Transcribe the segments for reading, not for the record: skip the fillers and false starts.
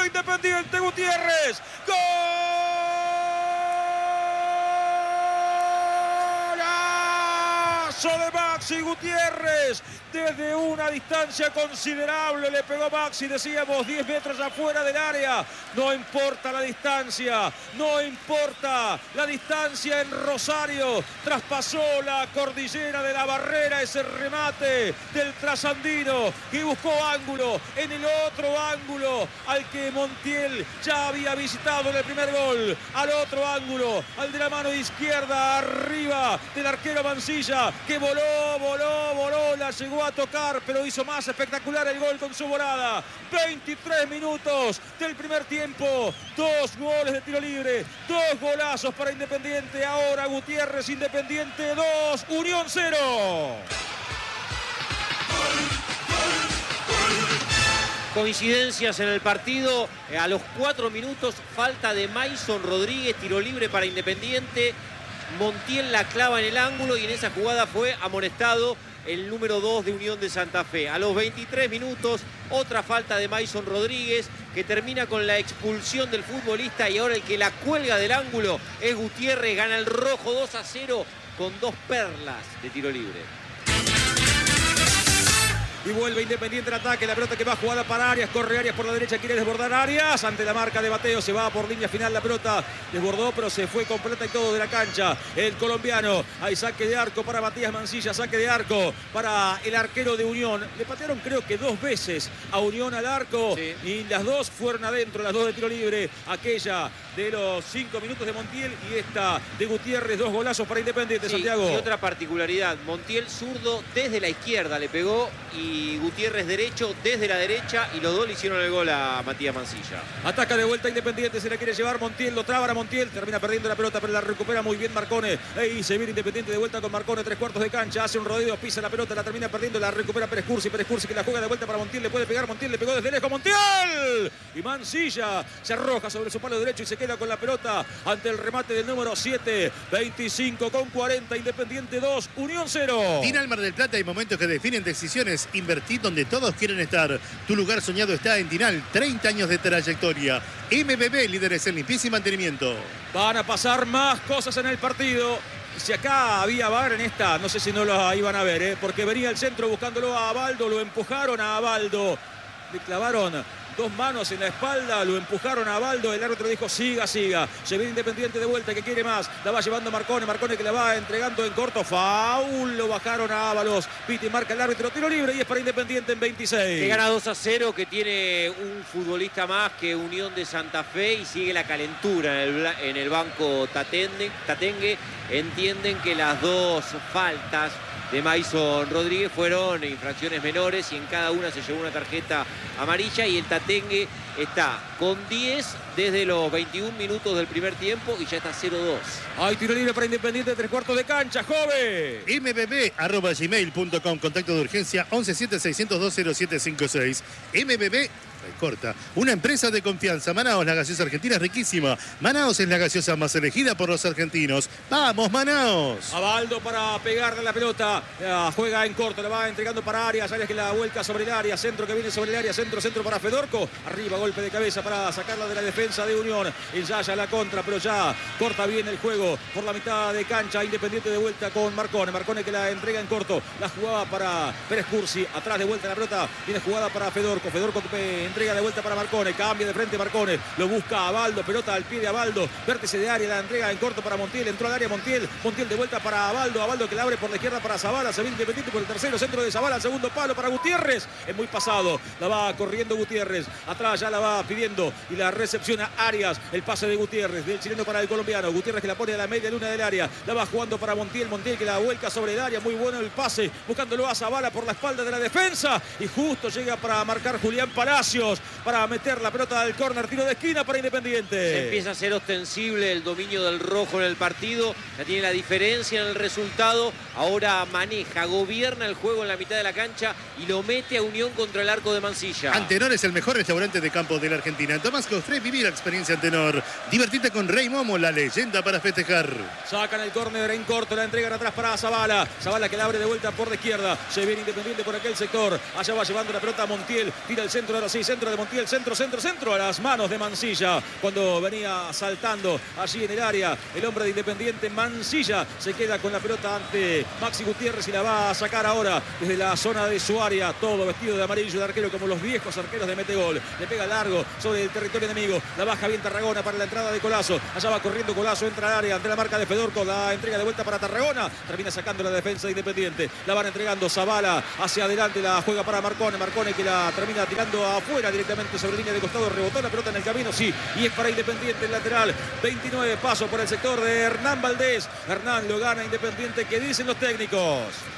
Perdió Independiente. Gutiérrez. ¡Gol! De Maxi Gutiérrez, desde una distancia considerable le pegó Maxi, decíamos 10 metros afuera del área. No importa la distancia, no importa la distancia en Rosario, traspasó la cordillera de la Barrera, ese remate del trasandino que buscó ángulo en el otro ángulo al que Montiel ya había visitado en el primer gol, al otro ángulo, al de la mano izquierda, arriba del arquero Mancilla, que voló, la llegó a tocar, pero hizo más espectacular el gol con su volada. 23 minutos del primer tiempo, 2 goles de tiro libre, 2 golazos para Independiente. Ahora Gutiérrez, Independiente 2, Unión 0. Coincidencias en el partido. A los 4 minutos, falta de Maison Rodríguez, tiro libre para Independiente. Montiel la clava en el ángulo y en esa jugada fue amonestado el número 2 de Unión de Santa Fe. A los 23 minutos, otra falta de Maison Rodríguez que termina con la expulsión del futbolista, y ahora el que la cuelga del ángulo es Gutiérrez. Gana el rojo 2-0 con 2 perlas de tiro libre. Y vuelve Independiente al ataque, la pelota que va jugada para Arias, corre Arias por la derecha, quiere desbordar Arias, ante la marca de Mateo, se va por línea final la pelota, desbordó pero se fue completa y todo de la cancha, el colombiano. Hay saque de arco para Matías Mancilla, saque de arco para el arquero de Unión. Le patearon creo que 2 veces a Unión al arco, sí, y las 2 fueron adentro, las 2 de tiro libre, aquella de los 5 minutos de Montiel y esta de Gutiérrez. 2 golazos para Independiente, sí, Santiago. Y otra particularidad, Montiel zurdo desde la izquierda le pegó y Gutiérrez derecho desde la derecha, y los 2 le hicieron el gol a Matías Mancilla. Ataca de vuelta Independiente, se la quiere llevar Montiel, lo traba a Montiel, termina perdiendo la pelota, pero la recupera muy bien Marcone. Ahí se viene Independiente de vuelta con Marcone, 3/4 de cancha, hace un rodeo, pisa la pelota, la termina perdiendo, la recupera Pérez Cursi que la juega de vuelta para Montiel, le puede pegar, Montiel le pegó desde lejos, Montiel, y Mancilla se arroja sobre su palo derecho y se queda con la pelota ante el remate del número 7. 25:40, Independiente 2, Unión 0. Tinal Mar del Plata, hay momentos que definen decisiones. Invertir donde todos quieren estar. Tu lugar soñado está en Tinal. 30 años de trayectoria. MBB, líderes en limpieza y mantenimiento. Van a pasar más cosas en el partido. Si acá había VAR en esta, no sé si no lo iban a ver, porque venía el centro buscándolo a Abaldo, lo empujaron a Abaldo, le clavaron 2 manos en la espalda, lo empujaron a Abaldo, el árbitro dijo siga. Se viene Independiente de vuelta, que quiere más, la va llevando Marcone que la va entregando en corto, faul, lo bajaron a Ábalos, Piti marca el árbitro, tiro libre y es para Independiente en 26. Que gana 2-0, que tiene un futbolista más que Unión de Santa Fe y sigue la calentura en el banco Tatengue. Entienden que las 2 faltas de Maison Rodríguez fueron infracciones menores y en cada una se llevó una tarjeta amarilla, y el Tatengue está con 10 desde los 21 minutos del primer tiempo y ya está 0-2. Hay tiro libre para Independiente, 3/4 de cancha, Jove. mbb@gmail.com, contacto de urgencia 117-602-0756. MBB corta, una empresa de confianza. Manaos, la gaseosa argentina es riquísima. Manaos es la gaseosa más elegida por los argentinos. ¡Vamos, Manaos! Abaldo para pegarle la pelota, juega en corto, la va entregando para Arias que la vuelca sobre el área, centro que viene sobre el área, centro para Fedorco, arriba golpe de cabeza para sacarla de la defensa de Unión, ensaya la contra, pero ya corta bien el juego por la mitad de cancha. Independiente de vuelta con Marcone que la entrega en corto, la jugaba para Pérez Cursi, atrás de vuelta la pelota, viene jugada para Fedorco entrega de vuelta para Marcone, cambia de frente Marcone, lo busca Abaldo, pelota al pie de Abaldo, vértice de área, la entrega en corto para Montiel, entró al área Montiel de vuelta para Abaldo que la abre por la izquierda para Zavala, se viene Independiente por el tercero, centro de Zavala, segundo palo para Gutiérrez, es muy pasado, la va corriendo Gutiérrez, atrás ya la va pidiendo y la recepciona Arias, el pase de Gutiérrez, del chileno para el colombiano, Gutiérrez que la pone a la media luna del área, la va jugando para Montiel que la vuelca sobre el área, muy bueno el pase, buscándolo a Zavala por la espalda de la defensa, y justo llega para marcar Julián Palacios, para meter la pelota al córner, tiro de esquina para Independiente. Se empieza a ser ostensible el dominio del rojo en el partido, ya tiene la diferencia en el resultado. Ahora maneja, gobierna el juego en la mitad de la cancha y lo mete a Unión contra el arco de Mansilla. Antenor es el mejor restaurante de campo de la Argentina. Tomás Cofré, viví la experiencia Antenor. Divertite con Rey Momo, la leyenda para festejar. Sacan el córner en corto, la entregan atrás para Zavala. Zavala que la abre de vuelta por la izquierda. Se viene Independiente por aquel sector. Allá va llevando la pelota a Montiel. Tira el centro, ahora sí, centro de Montiel. Centro a las manos de Mansilla. Cuando venía saltando allí en el área, el hombre de Independiente, Mansilla, se queda con la pelota ante Maxi Gutiérrez y la va a sacar ahora desde la zona de su área. Todo vestido de amarillo de arquero como los viejos arqueros de Metegol. Le pega largo sobre el territorio enemigo. La baja bien Tarragona para la entrada de Colazo. Allá va corriendo Colazo, entra al área ante la marca de Fedorco. La entrega de vuelta para Tarragona. Termina sacando la defensa de Independiente. La van entregando Zavala hacia adelante. La juega para Marcone. Marcone que la termina tirando afuera directamente sobre línea de costado. Rebotó la pelota en el camino. Sí, y es para Independiente el lateral. 29 pasos por el sector de Hernán Valdés. Hernán lo gana Independiente. ¿Qué dicen los técnicos?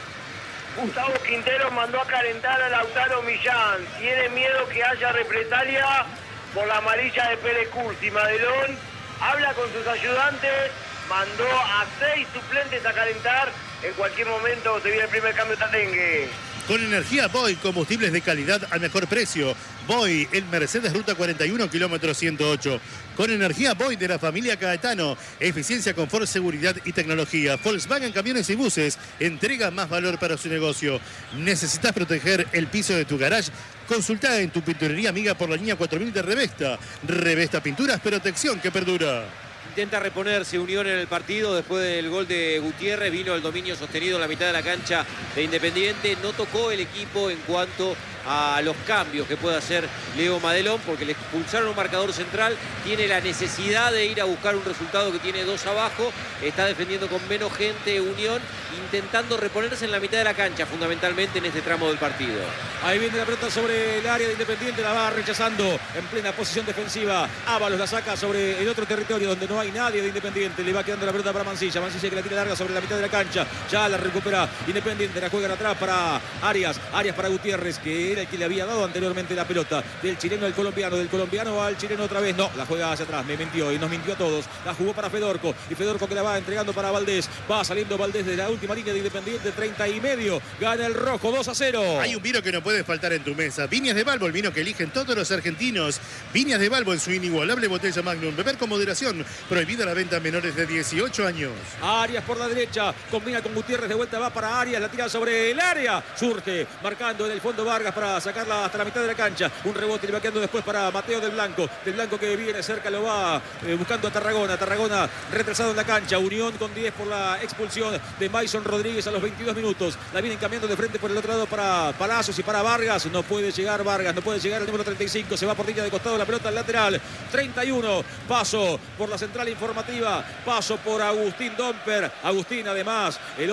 Gustavo Quintero mandó a calentar a Lautaro Millán. Tiene miedo que haya represalia por la amarilla de Pérez Cursi. Madelón habla con sus ayudantes, mandó a 6 suplentes a calentar. En cualquier momento se viene el primer cambio Tatengue. Con energía Boy, combustibles de calidad al mejor precio. Boy, el Mercedes Ruta 41, kilómetro 108. Con energía Boy de la familia Caetano. Eficiencia, confort, seguridad y tecnología. Volkswagen Camiones y Buses entrega más valor para su negocio. ¿Necesitas proteger el piso de tu garage? Consulta en tu pinturería amiga por la línea 4000 de Revesta. Revesta Pinturas, protección que perdura. Intenta reponerse Unión en el partido después del gol de Gutiérrez. Vino el dominio sostenido en la mitad de la cancha de Independiente. No tocó el equipo en cuanto a los cambios que puede hacer Leo Madelón, porque le expulsaron un marcador central. Tiene la necesidad de ir a buscar un resultado que tiene 2 abajo. Está defendiendo con menos gente Unión, intentando reponerse en la mitad de la cancha, fundamentalmente en este tramo del partido. Ahí viene la pelota sobre el área de Independiente, la va rechazando en plena posición defensiva. Ábalos la saca sobre el otro territorio donde no hay nadie de Independiente. Le va quedando la pelota para Mansilla. Mansilla que la tira larga sobre la mitad de la cancha. Ya la recupera Independiente, la juegan atrás para Arias. Arias para Gutiérrez, que era el que le había dado anteriormente la pelota. Del chileno al colombiano, del colombiano al chileno otra vez. No, la juega hacia atrás, me mintió y nos mintió a todos. La jugó para Fedorco y Fedorco que la va entregando para Valdés. Va saliendo Valdés de la última línea de Independiente, 30 y medio. Gana el rojo, 2-0. Hay un vino que no puede faltar en tu mesa. Viñas de Balbo, el vino que eligen todos los argentinos. Viñas de Balbo en su inigualable botella Magnum. Beber con moderación. Prohibida la venta a menores de 18 años. Arias por la derecha, combina con Gutiérrez, de vuelta va para Arias, la tira sobre el área. Surge, marcando en el fondo Vargas para sacarla hasta la mitad de la cancha. Un rebote le va quedando después para Mateo del Blanco. Del Blanco que viene cerca, lo va buscando a Tarragona. Tarragona retrasado en la cancha. Unión con 10 por la expulsión de Mason Rodríguez a los 22 minutos. La vienen cambiando de frente por el otro lado para Palacios y para Vargas. No puede llegar Vargas, no puede llegar el número 35. Se va por línea de costado la pelota al lateral. 31, paso por la central informativa. Paso por Agustín Domper. Agustín además, el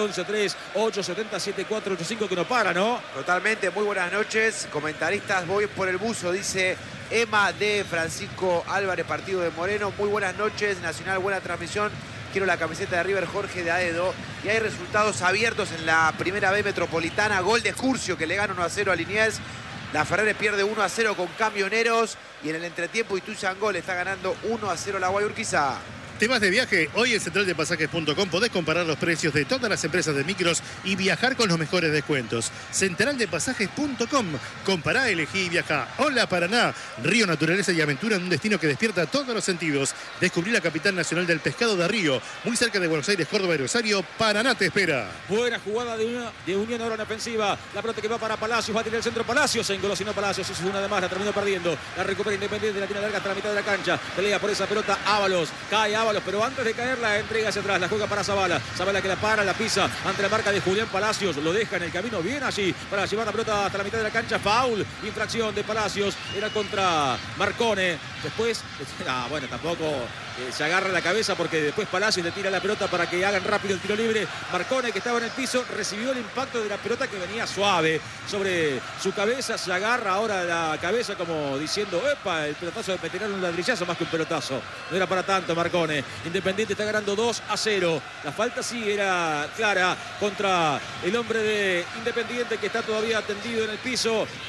11-3-870-7485 que no para, ¿no? Totalmente, muy buenas noches. Comentaristas, voy por el buzo, dice Emma de Francisco Álvarez, partido de Moreno. Muy buenas noches, Nacional, buena transmisión. Quiero la camiseta de River, Jorge de Aedo. Y hay resultados abiertos en la primera B metropolitana. Gol de Curcio que le gana 1-0 a Liniers. La Ferrere pierde 1-0 con Camioneros. Y en el entretiempo Ituzaingó le está ganando 1-0 la Guayurquiza. ¿Te vas de viaje? Hoy en centraldepasajes.com podés comparar los precios de todas las empresas de micros y viajar con los mejores descuentos. Centraldepasajes.com. Compará, elegí y viajá. Hola Paraná. Río, naturaleza y aventura en un destino que despierta todos los sentidos. Descubrí la capital nacional del pescado de Río. Muy cerca de Buenos Aires, Córdoba y Rosario. Paraná te espera. Buena jugada de Unión ahora en ofensiva. La pelota que va para Palacios. Va a tirar el centro Palacios. Se engolosinó Palacios. Eso es una de más. La terminó perdiendo. La recupera Independiente. La tira larga hasta la mitad de la cancha. Pelea por esa pelota Ábalos. Cae Ábalos, pero antes de caer la entrega hacia atrás, la juega para Zavala. Zavala que la para, la pisa ante la marca de Julián Palacios, lo deja en el camino bien allí para llevar la pelota hasta la mitad de la cancha. Foul, infracción de Palacios, era contra Marcone. Después, bueno, tampoco se agarra la cabeza porque después Palacios le tira la pelota para que hagan rápido el tiro libre. Marcone, que estaba en el piso, recibió el impacto de la pelota que venía suave sobre su cabeza. Se agarra ahora la cabeza como diciendo, epa, el pelotazo de tirar un ladrillazo más que un pelotazo. No era para tanto Marcone. Independiente está ganando 2-0. La falta sí era clara contra el hombre de Independiente que está todavía tendido en el piso.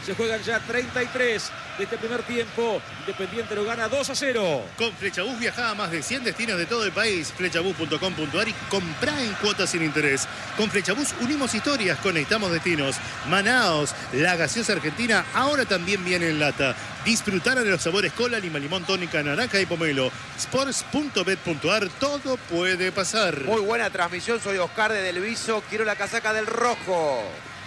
Se juegan ya 33 de este primer tiempo. Independiente lo gana 2-0. Con Flechabús viajá a más de 100 destinos de todo el país. Flechabús.com.ar y comprá en cuotas sin interés. Con Flechabús unimos historias, conectamos destinos. Manaos, la gaseosa argentina, ahora también viene en lata. Disfrutar de los sabores cola, lima, limón, tónica, naranja y pomelo. Sports.bet.ar, todo puede pasar. Muy buena transmisión, soy Oscar de Del Viso, quiero la casaca del rojo.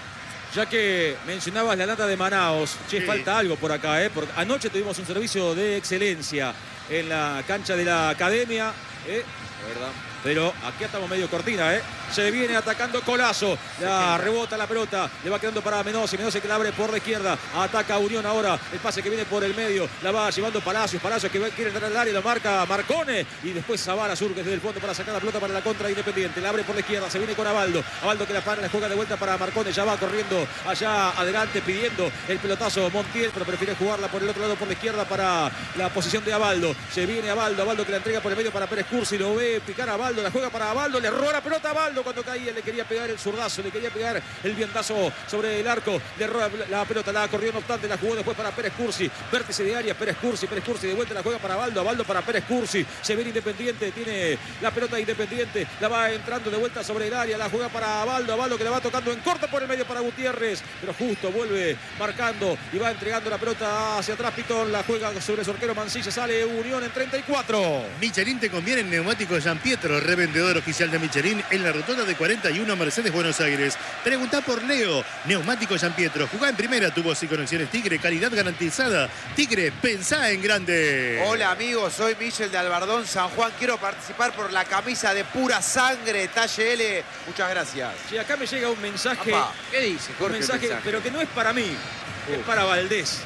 Ya que mencionabas la lata de Manaos, che, Sí. falta algo por acá, ¿eh? Porque anoche tuvimos un servicio de excelencia en la cancha de la academia, ¿verdad? Pero aquí estamos medio cortina, ¿eh? Se viene atacando Colazo. La rebota la pelota. Le va quedando para Menossi. Menossi que la abre por la izquierda. Ataca Unión ahora. El pase que viene por el medio. La va llevando Palacios. Palacios que quiere entrar al área. Lo marca Marcone. Y después Zavala surge desde el fondo para sacar la pelota para la contra de Independiente. La abre por la izquierda. Se viene con Abaldo. Abaldo que la para. La juega de vuelta para Marcone. Ya va corriendo allá adelante pidiendo el pelotazo Montiel. Pero prefiere jugarla por el otro lado por la izquierda para la posición de Abaldo. Se viene Abaldo. Abaldo que la entrega por el medio para Pérez Cursi. Lo ve picar a Abaldo. La juega para Abaldo. Le erró la pelota a Abaldo cuando caía. Le quería pegar el zurdazo. Le quería pegar el viandazo sobre el arco. Le erró la pelota. La corrió no obstante. La jugó después para Pérez Cursi. Vértice de área. Pérez Cursi. Pérez Cursi de vuelta. La juega para Abaldo. Abaldo para Pérez Cursi. Se viene Independiente. Tiene la pelota de Independiente. La va entrando de vuelta sobre el área. La juega para Abaldo. Abaldo que la va tocando en corto por el medio para Gutiérrez. Pero justo vuelve marcando y va entregando la pelota hacia atrás. Pitón la juega sobre su arquero Mancilla. Sale Unión en 34. Michelin te conviene en neumáticos Gian Pietro, revendedor oficial de Michelin en la rotonda de 41 Mercedes, Buenos Aires. Preguntá por Leo, Neumáticos Gian Pietro. Jugá en primera, tubos y conexiones Tigre, calidad garantizada. Tigre, pensá en grande. Hola amigos, soy Michel de Albardón, San Juan. Quiero participar por la camisa de pura sangre, talle L. Muchas gracias. Sí, acá me llega un mensaje. Apá. ¿Qué dice, Un Jorge? mensaje, pero que no es para mí. Es para Valdés.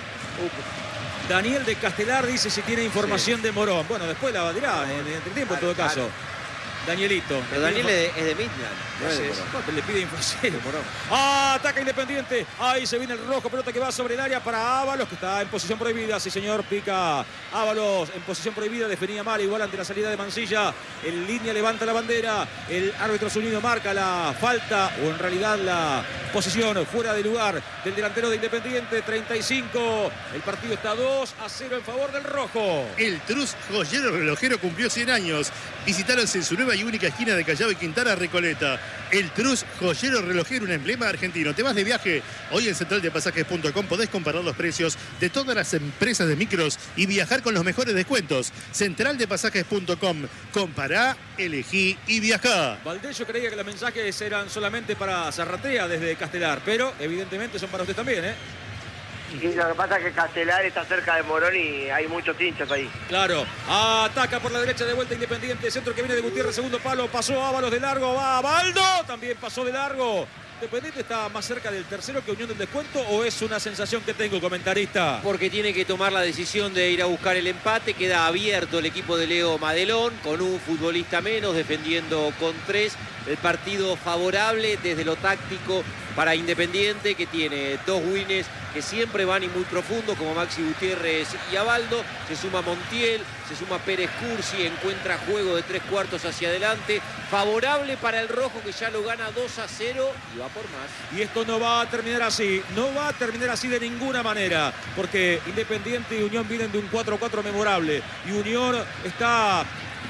Daniel de Castelar dice si tiene información de Morón. Bueno, después la dirá en el tiempo en todo Claro, caso. Danielito. Pero Daniel es de Midland. No es de Entonces, Morón. le pide información. Ataca Independiente. Ahí se viene el rojo. Pelota que va sobre el área para Ábalos, que está en posición prohibida. Sí, señor, pica Ábalos en posición prohibida. Definía mal igual ante la salida de Mancilla. En línea levanta la bandera. El árbitro Zunino marca la falta, o en realidad la posición fuera de lugar del delantero de Independiente. 35. El partido está 2-0 en favor del rojo. El Trus Joyero Relojero cumplió 100 años. Visitaros en su nueva y única esquina de Callao y Quintana, Recoleta. El Trus Joyero Relojero, un emblema argentino. Te vas de viaje. Hoy en centraldepasajes.com podés comparar los precios de todas las empresas de micros y viajar con los mejores descuentos. Centraldepasajes.com. Compará, elegí y viajá. Valdés, yo creía que los mensajes eran solamente para Zarratea desde Castelar, pero evidentemente son para usted también, ¿eh? Y lo que pasa es que Castelar está cerca de Morón y hay muchos hinchas ahí. Claro, ataca por la derecha de vuelta Independiente, centro que viene de Gutiérrez, segundo palo, pasó Ábalos de largo, va Abaldo, también pasó de largo. ¿Independiente está más cerca del tercero que Unión del descuento o es una sensación que tengo, comentarista? Porque tiene que tomar la decisión de ir a buscar el empate. Queda abierto el equipo de Leo Madelón con un futbolista menos, defendiendo con 3. El partido favorable desde lo táctico para Independiente, que tiene 2 wins que siempre van y muy profundo, como Maxi Gutiérrez y Abaldo. Se suma Montiel, se suma Pérez Cursi, encuentra juego de 3/4 hacia adelante. Favorable para el rojo, que ya lo gana 2-0 y va por más. Y esto no va a terminar así, no va a terminar así de ninguna manera, porque Independiente y Unión vienen de un 4-4 memorable y Unión está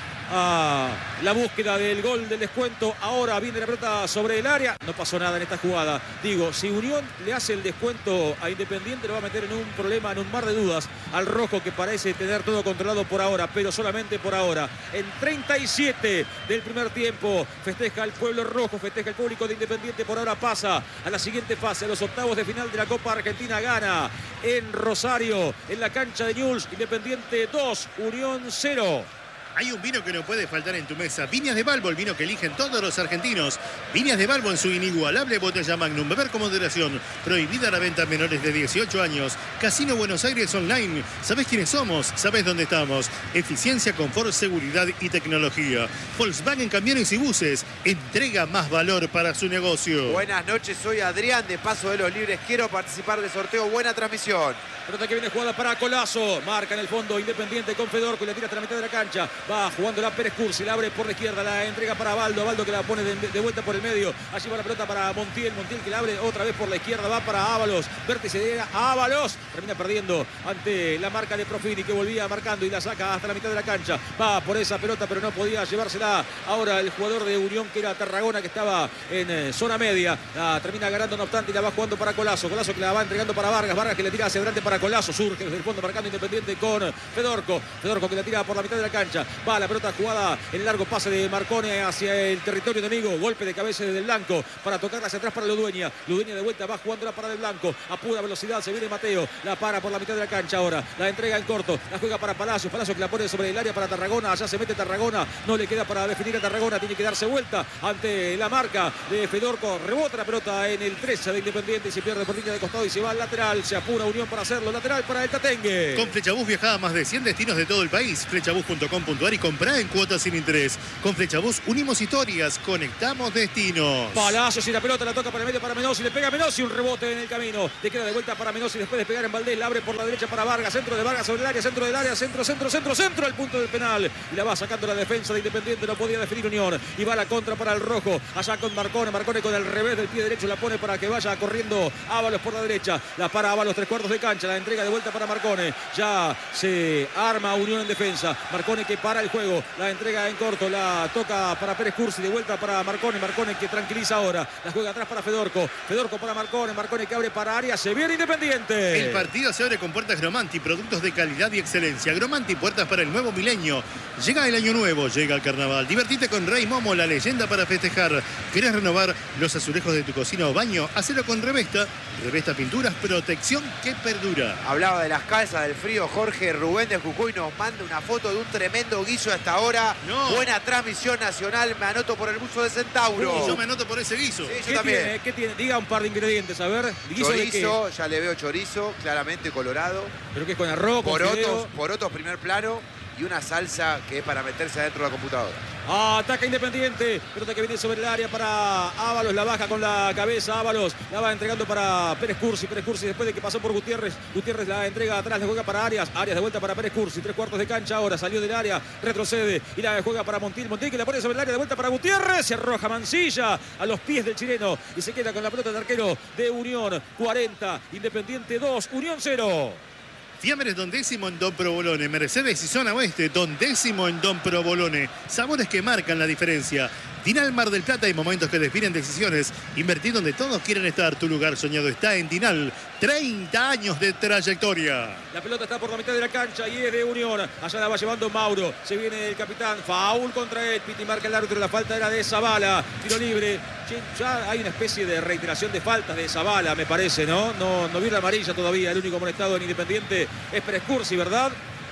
a la búsqueda del gol del descuento. Ahora viene la pelota sobre el área, no pasó nada en esta jugada. Digo, si Unión le hace el descuento a Independiente, lo va a meter en un problema, en un mar de dudas al rojo, que parece tener todo controlado por ahora, pero solamente por ahora. En 37 del primer tiempo festeja el pueblo rojo, festeja el público de Independiente. Por ahora pasa a la siguiente fase, a los octavos de final de la Copa Argentina. Gana en Rosario, en la cancha de Newell's. Independiente 2, Unión 0. Hay un vino que no puede faltar en tu mesa. Viñas de Balbo, el vino que eligen todos los argentinos. Viñas de Balbo en su inigualable botella Magnum. Beber con moderación. Prohibida la venta a menores de 18 años. Casino Buenos Aires Online. ¿Sabés quiénes somos? ¿Sabés dónde estamos? Eficiencia, confort, seguridad y tecnología. Volkswagen Camiones y Buses. Entrega más valor para su negocio. Buenas noches, soy Adrián de Paso de los Libres. Quiero participar del sorteo. Buena transmisión. Pelota que viene jugada para Colazo. Marca en el fondo Independiente con Fedorco y la tira hasta la mitad de la cancha. Va jugando la Pérez Cursi, la abre por la izquierda, la entrega para Baldo. Baldo que la pone de vuelta por el medio. Allí va la pelota para Montiel. Montiel que la abre otra vez por la izquierda. Va para Ábalos. Vértice de Ábalos. Termina perdiendo ante la marca de Profini, que volvía marcando y la saca hasta la mitad de la cancha. Va por esa pelota, pero no podía llevársela ahora el jugador de Unión, que era Tarragona, que estaba en zona media. La termina agarrando, no obstante, y la va jugando para Colazo. Colazo que la va entregando para Vargas. Vargas que le tira hacia adelante para Colazo. Surge desde el fondo marcando Independiente con Fedorco. Fedorco que la tira por la mitad de la cancha. Va la pelota jugada en el largo pase de Marcone hacia el territorio enemigo. Golpe de cabeza desde el blanco para tocarla hacia atrás para Ludueña. Ludueña de vuelta, va jugándola para del blanco. A pura velocidad se viene Mateo. La para por la mitad de la cancha ahora. La entrega en corto. La juega para Palacios. Palacios que la pone sobre el área para Tarragona. Allá se mete Tarragona. No le queda para definir a Tarragona. Tiene que darse vuelta ante la marca de Fedorco. Rebota la pelota en el 13 de Independiente y se pierde por línea de costado y se va al lateral. Se apura Unión para hacerlo. Lateral para el Tatengue. Con Flechabús viaja a más de 100 destinos de todo el país. Flechabús.com.ar y comprá en cuotas sin interés. Con Flechabús unimos historias, conectamos destinos. Palacios y la pelota la toca para el medio para Menossi. Le pega a Menossi, un rebote en el camino. Le queda de vuelta para Menossi después de pegar en Valdés. La abre por la derecha para Vargas. Centro de Vargas sobre el área, centro del área, centro al punto del penal. Y la va sacando la defensa de Independiente. No podía definir Unión. Y va la contra para el rojo. Allá con Marcone. Marcone con el revés del pie derecho la pone para que vaya corriendo Ábalos por la derecha. La para Ábalos, 3/4 de cancha. La entrega de vuelta para Marcone. Ya se arma Unión en defensa. Marcone que para el juego. La entrega en corto. La toca para Pérez Cursi. De vuelta para Marcone. Marcone que tranquiliza ahora. La juega atrás para Fedorco. Fedorco para Marcone. Marcone que abre para Arias. Se viene Independiente. El partido se abre con puertas Gromanti. Productos de calidad y excelencia. Gromanti, puertas para el nuevo milenio. Llega el año nuevo. Llega el carnaval. Divertite con Rey Momo, la leyenda para festejar. ¿Querés renovar los azulejos de tu cocina o baño? Hacelo con Revesta. Revesta Pinturas, protección que perdura. Hablaba de las calzas del frío. Jorge Rubén de Jujuy nos manda una foto de un tremendo guiso hasta ahora. No. Buena transmisión nacional. Me anoto por el buzo de Centauro. Y yo me anoto por ese guiso. Sí, yo ¿Qué también. tiene? ¿Qué tiene? Diga un par de ingredientes, a ver. ¿Guiso de qué? Chorizo, ya le veo chorizo, claramente colorado. ¿Pero qué es con arroz, con fideo? Porotos primer plano y una salsa que es para meterse adentro de la computadora. Ataca Independiente. Pelota que viene sobre el área para Ábalos. La baja con la cabeza. Ábalos la va entregando para Pérez Cursi. Pérez Cursi después de que pasó por Gutiérrez. Gutiérrez la entrega atrás. Le juega para Arias. Arias de vuelta para Pérez Cursi. 3/4 de cancha ahora. Salió del área. Retrocede. Y la juega para Montiel. Montiel que la pone sobre el área. De vuelta para Gutiérrez. Se arroja Mancilla a los pies del chileno. Y se queda con la pelota de arquero de Unión. 40. Independiente 2. Unión 0. Fiambres Don Décimo en Don Provolone. Mercedes y Zona Oeste, Don Décimo en Don Provolone. Sabores que marcan la diferencia. Dinal Mar del Plata, hay momentos que definen decisiones. Invertir donde todos quieren estar. Tu lugar soñado está en Dinal. 30 años de trayectoria. La pelota está por la mitad de la cancha y es de Unión. Allá la va llevando Mauro. Se viene el capitán. Faul contra él. Piti marca el árbitro. La falta era de Zavala. Tiro libre. Ya hay una especie de reiteración de faltas de Zavala, me parece, ¿no? No vio la amarilla todavía. El único molestado en Independiente es Pérez Cursi, ¿verdad?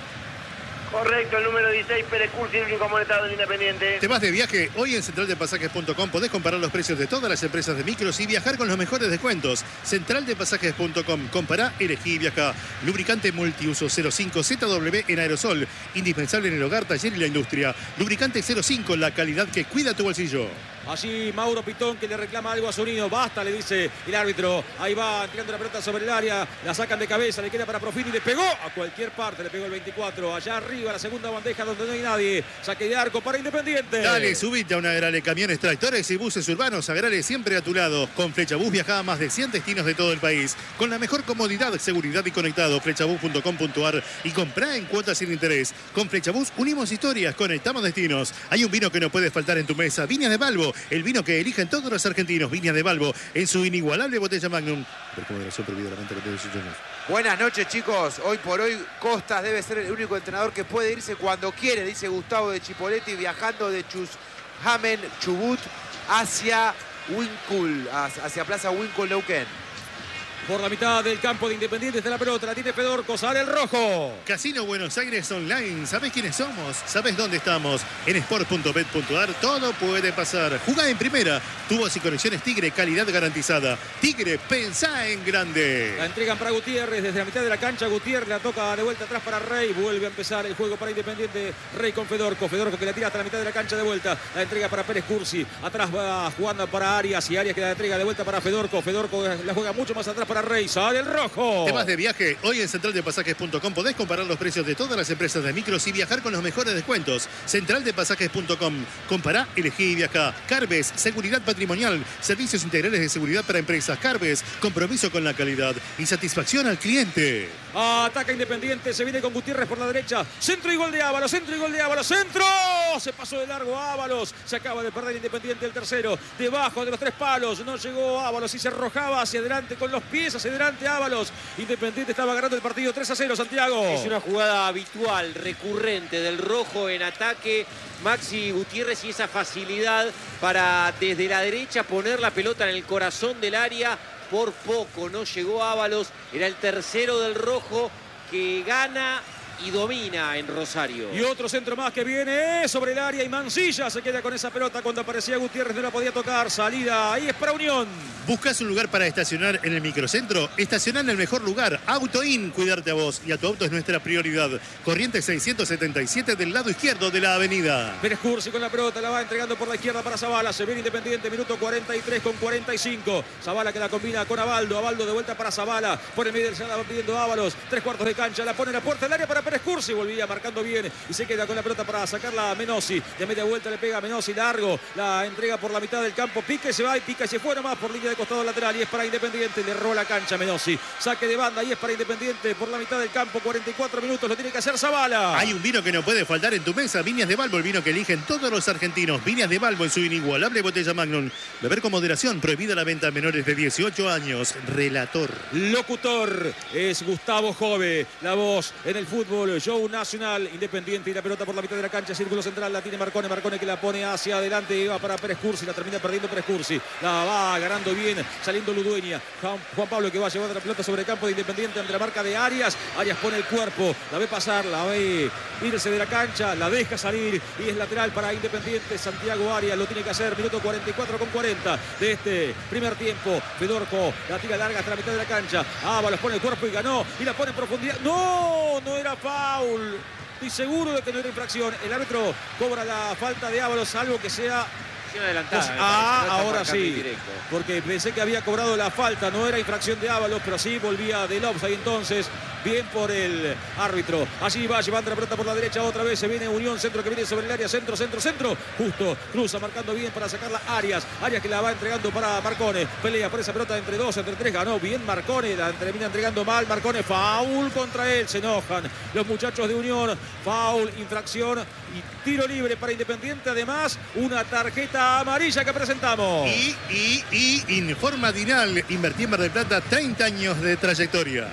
Correcto, el número 16, Pérez Cursi, el único amonestado en Independiente. ¿Te vas de viaje? Hoy en centraldepasajes.com podés comparar los precios de todas las empresas de micros y viajar con los mejores descuentos. Centraldepasajes.com. Compará, elegí y viaja. Lubricante multiuso 05 ZW en aerosol. Indispensable en el hogar, taller y la industria. Lubricante 05, la calidad que cuida tu bolsillo. Allí Mauro Pitón que le reclama algo a Zunino. Basta, le dice el árbitro. Ahí va tirando la pelota sobre el área. La sacan de cabeza, le queda para Profini. Le pegó a cualquier parte, le pegó el 24. Allá arriba, la segunda bandeja donde no hay nadie. Saque de arco para Independiente. Dale, subite a una Agrale Camiones, Tractores y Buses Urbanos. Agrale siempre a tu lado. Con Flechabús viaja a más de 100 destinos de todo el país. Con la mejor comodidad, seguridad y conectado. Flechabús.com.ar y comprá en cuotas sin interés. Con Flechabús unimos historias, conectamos destinos. Hay un vino que no puede faltar en tu mesa. Viña de Balbo. El vino que eligen todos los argentinos. Viña de Balbo en su inigualable botella Magnum. Buenas noches, chicos. Hoy por hoy Costas debe ser el único entrenador que puede irse cuando quiere, dice Gustavo de Chipoleti, viajando de Chushamen, Chubut, hacia Winkul, hacia Plaza Winkul, Neuquén. Por la mitad del campo de Independiente está la pelota, la tiene Fedorco, sale el rojo. Casino Buenos Aires Online. ¿Sabés quiénes somos? ¿Sabés dónde estamos? En sport.bet.ar todo puede pasar. Jugá en primera. Tubos y conexiones Tigre, calidad garantizada. Tigre, pensá en grande. La entregan para Gutiérrez desde la mitad de la cancha. Gutiérrez la toca de vuelta atrás para Rey. Vuelve a empezar el juego para Independiente. Rey con Fedorco. Fedorco que la tira hasta la mitad de la cancha de vuelta. La entrega para Pérez Cursi. Atrás va jugando para Arias y Arias que la entrega de vuelta para Fedorco. Fedorco la juega mucho más atrás para Rey. Sale el rojo. ¿Te vas de viaje? Hoy en centraldepasajes.com podés comparar los precios de todas las empresas de micros y viajar con los mejores descuentos. Centraldepasajes.com. Compará, elegí y viajá. Carves, seguridad patrimonial, servicios integrales de seguridad para empresas. Carves, compromiso con la calidad y satisfacción al cliente. Ataca Independiente, se viene con Gutiérrez por la derecha. Centro y gol de Ábalos, centro y gol de Ábalos. ¡Centro! Se pasó de largo Ábalos. Se acaba de perder Independiente el tercero. Debajo de los 3 palos. No llegó Ábalos y se arrojaba hacia adelante con los pies, hacia adelante Ábalos. Independiente estaba ganando el partido 3-0, Santiago. Es una jugada habitual, recurrente del rojo en ataque. Maxi Gutiérrez y esa facilidad para desde la derecha poner la pelota en el corazón del área. Por poco no llegó Ábalos. Era el tercero del rojo que gana y domina en Rosario. Y otro centro más que viene sobre el área y Mancilla se queda con esa pelota cuando aparecía Gutiérrez, no la podía tocar. Salida, ahí es para Unión. ¿Buscas un lugar para estacionar en el microcentro? Estacioná en el mejor lugar. AutoIn, cuidarte a vos y a tu auto es nuestra prioridad. Corrientes 677 del lado izquierdo de la avenida. Pérez Cursi con la pelota, la va entregando por la izquierda para Zavala. Se viene Independiente, minuto 43 con 45. Zavala que la combina con Abaldo. Abaldo de vuelta para Zavala. Por el medio se la va pidiendo Ábalos. 3/4 de cancha, la pone en la puerta del área para Pérez Cursi. Volvía marcando bien y se queda con la pelota para sacarla a Menossi. De media vuelta le pega a Menossi, largo. La entrega por la mitad del campo. Pique se va y pica y se fue nomás por línea de costado lateral. Y es para Independiente. Le roba la cancha Menossi. Saque de banda y es para Independiente por la mitad del campo. 44 minutos. Lo tiene que hacer Zavala. Hay un vino que no puede faltar en tu mesa. Viñas de Balbo, el vino que eligen todos los argentinos. Viñas de Balbo en su inigualable botella Magnum. Beber con moderación. Prohibida la venta a menores de 18 años. Relator. Locutor es Gustavo Jove. La voz en el fútbol. Show Nacional. Independiente y la pelota por la mitad de la cancha. Círculo central. La tiene Marcone. Marcone que la pone hacia adelante. Y va para Pérez Cursi. La termina perdiendo Pérez Cursi. La va ganando bien. Saliendo Ludueña. Juan Pablo que va a llevar la pelota sobre el campo de Independiente ante la marca de Arias. Arias pone el cuerpo. La ve pasar. La ve irse de la cancha. La deja salir. Y es lateral para Independiente. Santiago Arias lo tiene que hacer. Minuto 44 con 40 de este primer tiempo. Fedorco la tira larga hasta la mitad de la cancha. Ábalos pone el cuerpo y ganó. Y la pone en profundidad. ¡No! No era foul. Estoy seguro de que no era infracción. El árbitro cobra la falta de Ábalos, salvo que sea... Adelantada, ahora sí, porque pensé que había cobrado la falta, no era infracción de Ábalos, pero sí volvía del offside entonces. Bien por el árbitro. Allí va llevando la pelota por la derecha otra vez. Se viene Unión, centro que viene sobre el área. Centro. Justo cruza marcando bien para sacarla Arias. Arias que la va entregando para Marcone. Pelea por esa pelota entre 2, entre 3. Ganó bien Marcone. La termina entregando mal Marcone. Foul contra él. Se enojan los muchachos de Unión. Foul, infracción y tiro libre para Independiente. Además, una tarjeta amarilla que presentamos. Y informa Dinal. Invertí en Mar del Plata 30 años de trayectoria.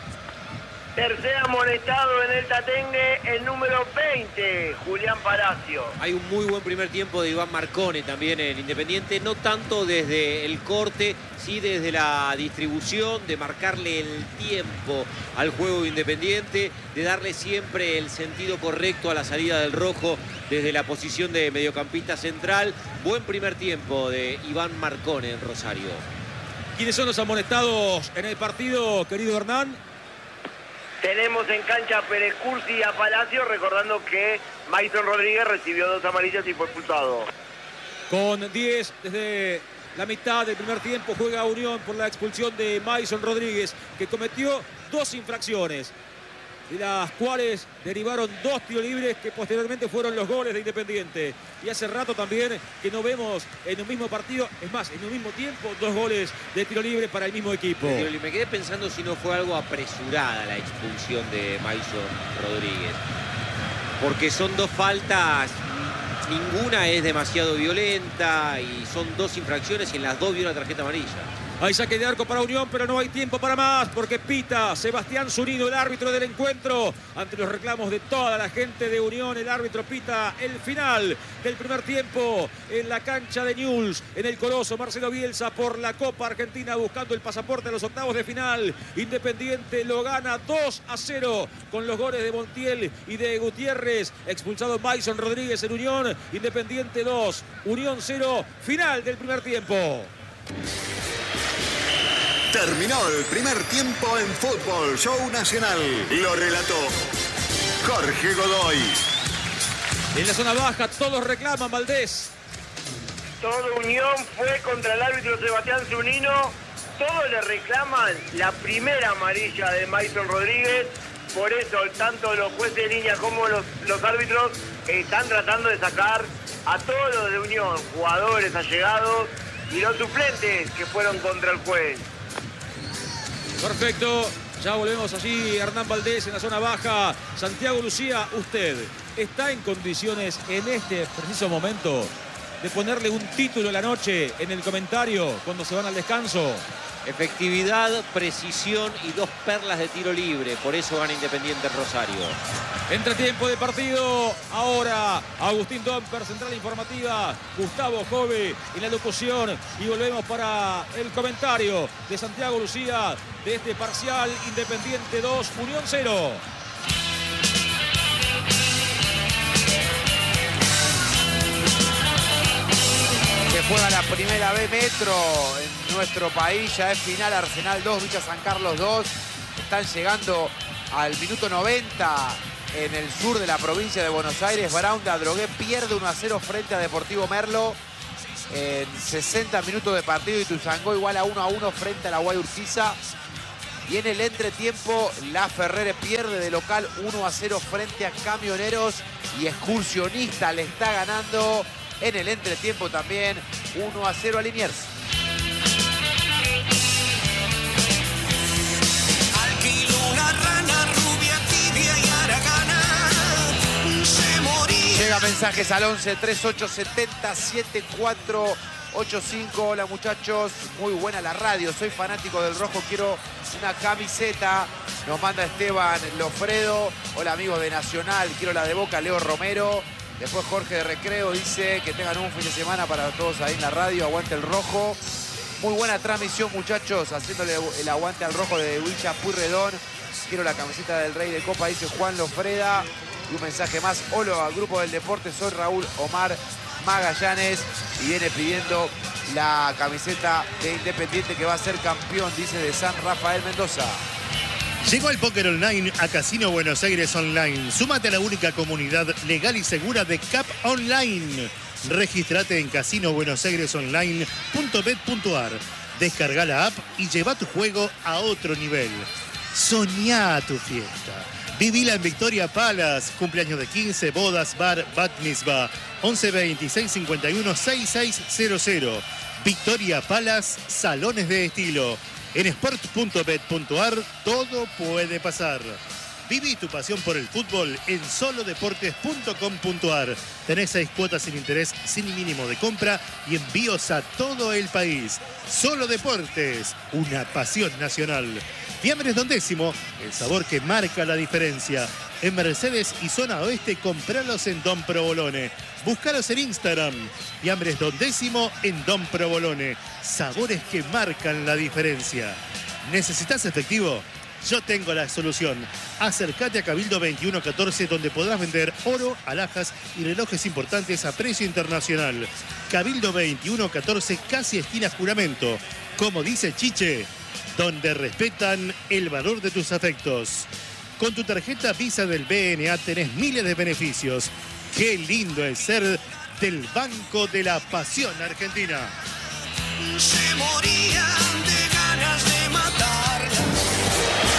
Tercer amonestado en el Tatengue, el número 20, Julián Palacio. Hay un muy buen primer tiempo de Iván Marcone también en Independiente, no tanto desde el corte, sí desde la distribución, de marcarle el tiempo al juego Independiente, de darle siempre el sentido correcto a la salida del rojo desde la posición de mediocampista central. Buen primer tiempo de Iván Marcone en Rosario. ¿Quiénes son los amonestados en el partido, querido Hernán? Tenemos en cancha a Pérez Cursi y a Palacio, recordando que Maison Rodríguez recibió 2 amarillas y fue expulsado. Con 10 desde la mitad del primer tiempo juega Unión por la expulsión de Maison Rodríguez, que cometió 2 infracciones, de las cuales derivaron 2 tiros libres que posteriormente fueron los goles de Independiente. Y hace rato también que no vemos en un mismo partido, es más, en un mismo tiempo, 2 goles de tiro libre para el mismo equipo. Me quedé pensando si no fue algo apresurada la expulsión de Maison Rodríguez, porque son 2 faltas, ninguna es demasiado violenta y son 2 infracciones y en las 2 vio una tarjeta amarilla. Hay saque de arco para Unión, pero no hay tiempo para más, porque pita Sebastián Zunino, el árbitro del encuentro. Ante los reclamos de toda la gente de Unión, el árbitro pita el final del primer tiempo en la cancha de Newell's, en el Coloso. Marcelo Bielsa por la Copa Argentina, buscando el pasaporte a los octavos de final. Independiente lo gana 2-0 con los goles de Montiel y de Gutiérrez. Expulsado Maison Rodríguez en Unión. Independiente 2, Unión 0. Final del primer tiempo. Terminó el primer tiempo en Fútbol Show Nacional. Lo relató Jorge Godoy. En la zona baja todos reclaman, Valdés. Todo Unión fue contra el árbitro Sebastián Zunino todos le reclaman la primera amarilla de Mason Rodríguez. Por eso, tanto los jueces de línea como los árbitros están tratando de sacar a todos los de Unión, jugadores allegados y los suplentes que fueron contra el juez. Perfecto. Ya volvemos allí, Hernán Valdés en la zona baja. Santiago Lucía, usted está en condiciones en este preciso momento de ponerle un título a la noche en el comentario cuando se van al descanso. Efectividad, precisión y 2 perlas de tiro libre. Por eso gana Independiente Rosario. Entretiempo de partido. Ahora Agustín Domper, central informativa. Gustavo Jove en la locución. Y volvemos para el comentario de Santiago Lucía de este parcial. Independiente 2, Unión 0. Se juega la primera B Metro en nuestro país. Ya es final. Arsenal 2, Villa San Carlos 2. Están llegando al minuto 90 en el sur de la provincia de Buenos Aires. Brown de Adrogué pierde 1-0 frente a Deportivo Merlo. En 60 minutos de partido, Ituzaingó igual a 1-1 frente a la Guay Urquiza. Y en el entretiempo, La Ferrere pierde de local 1-0 frente a Camioneros. Y Excursionista le está ganando en el entretiempo también 1-0 a Liniers. Alquiló una rana rubia, tibia y haragana. Se moría. Llega mensajes al 11 38 70 7485. Hola muchachos, muy buena la radio. Soy fanático del rojo, quiero una camiseta. Nos manda Esteban Lofredo. Hola amigos de Nacional, quiero la de Boca, Leo Romero. Después Jorge de Recreo dice que tengan un fin de semana para todos ahí en la radio. Aguante el rojo. Muy buena transmisión, muchachos, haciéndole el aguante al rojo de Villa Pueyrredón. Quiero la camiseta del Rey de Copa, dice Juan Lofreda. Y un mensaje más. Hola, Grupo del Deporte, soy Raúl Omar Magallanes. Y viene pidiendo la camiseta de Independiente que va a ser campeón, dice de San Rafael Mendoza. Llegó el póker online a Casino Buenos Aires Online. Súmate a la única comunidad legal y segura de CAP Online. Regístrate en casinobuenosairesonline.bet.ar. Descarga la app y lleva tu juego a otro nivel. Soñá tu fiesta. Vivila en Victoria Palace. Cumpleaños de 15, bodas, bar, bat mitzvah. 11 26 51 6600. Victoria Palace, salones de estilo. En sport.bet.ar todo puede pasar. Viví tu pasión por el fútbol en solodeportes.com.ar. Tenés 6 cuotas sin interés, sin mínimo de compra y envíos a todo el país. Solo Deportes, una pasión nacional. Fiambres Don Décimo, el sabor que marca la diferencia. En Mercedes y zona oeste, compralos en Don Provolone. Búscalos en Instagram. Fiambres Don Décimo en Don Provolone. Sabores que marcan la diferencia. ¿Necesitas efectivo? Yo tengo la solución. Acércate a Cabildo 2114, donde podrás vender oro, alhajas y relojes importantes a precio internacional. Cabildo 2114, casi esquina Juramento. Como dice Chiche, donde respetan el valor de tus afectos. Con tu tarjeta Visa del BNA tenés miles de beneficios. Qué lindo es ser del Banco de la Pasión Argentina. Se morían de ganas de matarla.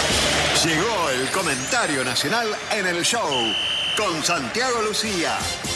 Llegó el comentario nacional en el show con Santiago Lucía.